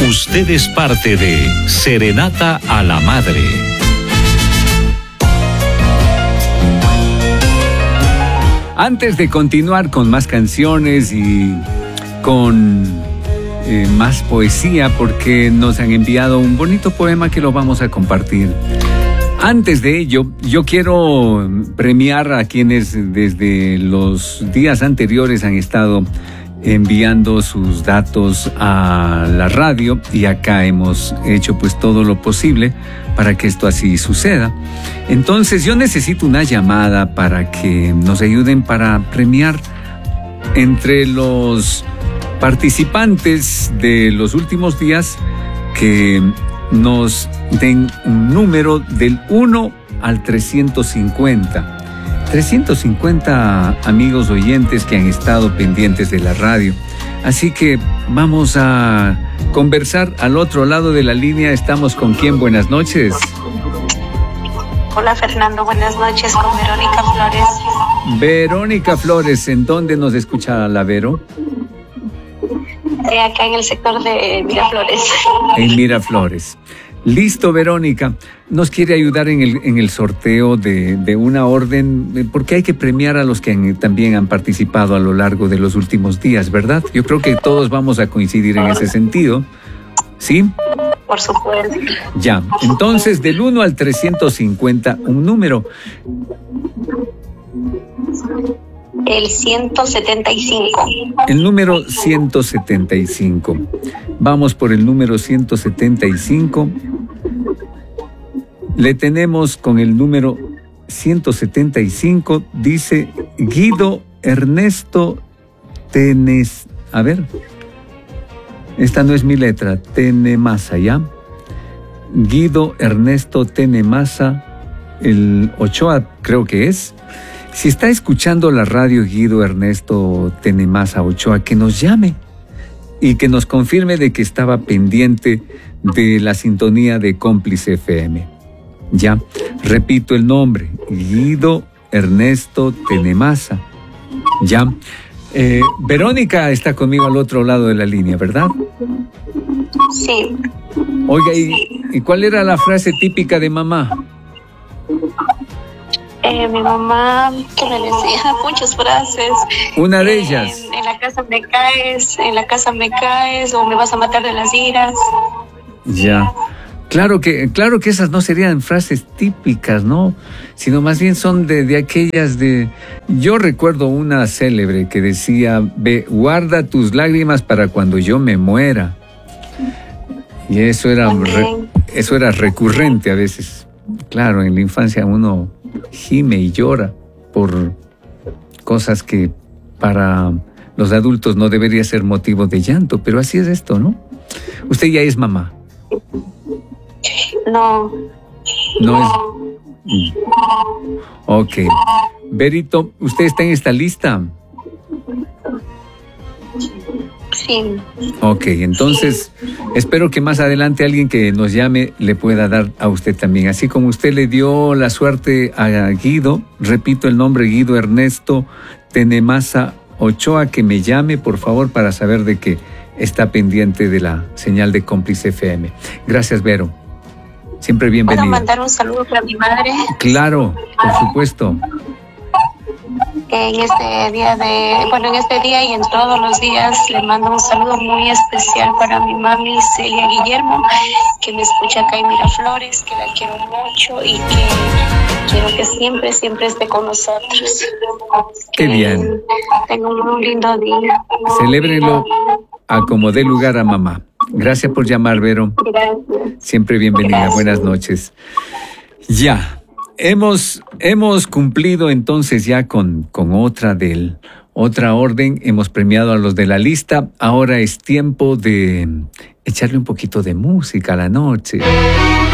Usted es parte de Serenata a la Madre. Antes de continuar con más canciones y con más poesía, porque nos han enviado un bonito poema que lo vamos a compartir. Antes de ello, yo quiero premiar a quienes desde los días anteriores han estado enviando sus datos a la radio, y acá hemos hecho pues todo lo posible para que esto así suceda. Entonces yo necesito una llamada para que nos ayuden para premiar entre los participantes de los últimos días, que nos den un número del 1 al 350. 350 amigos oyentes que han estado pendientes de la radio. Así que vamos a conversar al otro lado de la línea. ¿Estamos con quién? Buenas noches. Hola Fernando, buenas noches, con Verónica Flores. Verónica Flores, ¿en dónde nos escucha la Vero? Acá en el sector de Miraflores. En Miraflores. Listo, Verónica. ¿Nos quiere ayudar en el sorteo de una orden? Porque hay que premiar a los que también han participado a lo largo de los últimos días, ¿verdad? Yo creo que todos vamos a coincidir en ese sentido. ¿Sí? Por supuesto. Ya. Entonces, del 1 al 350, un número. El 175. El número 175. Vamos por el número 175. Le tenemos con el número 175, dice Guido Ernesto Tenes... A ver, esta no es mi letra, Tenemasa, ¿ya? Guido Ernesto Tenemasa, el Ochoa creo que es. Si está escuchando la radio Guido Ernesto Tenemasa Ochoa, que nos llame y que nos confirme de que estaba pendiente de la sintonía de Cómplice FM. Ya, repito el nombre, Guido Ernesto Tenemasa. Ya. Verónica está conmigo al otro lado de la línea, ¿verdad? Sí. Oiga, ¿y cuál era la frase típica de mamá? Mi mamá, que me decía muchas frases. Una de ellas. En la casa me caes, o me vas a matar de las iras. Ya. Claro que esas no serían frases típicas, ¿no? Sino más bien son de aquellas de... Yo recuerdo una célebre que decía, ve, guarda tus lágrimas para cuando yo me muera. Y eso era recurrente a veces. Claro, en la infancia uno gime y llora por cosas que para los adultos no debería ser motivo de llanto, pero así es esto, ¿no? Usted ya es mamá. No. No es. Ok. Berito, ¿usted está en esta lista? Sí. Ok, entonces espero que más adelante alguien que nos llame le pueda dar a usted también. Así como usted le dio la suerte a Guido, repito el nombre, Guido Ernesto Tenemasa Ochoa, que me llame por favor para saber de que está pendiente de la señal de Cómplice FM. Gracias, Vero. Siempre bienvenida. ¿Puedo mandar un saludo para mi madre? Claro, por supuesto. En este día y en todos los días le mando un saludo muy especial para mi mami Celia Guillermo, que me escucha acá en Miraflores, que la quiero mucho y que quiero que siempre esté con nosotros. Qué bien. Tengo un lindo día. Celébrenlo a como dé lugar a mamá. Gracias por llamar, Vero. Gracias. Siempre bienvenida. Gracias. Buenas noches. Ya. Hemos cumplido entonces ya con otra orden. Hemos premiado a los de la lista. Ahora es tiempo de echarle un poquito de música a la noche.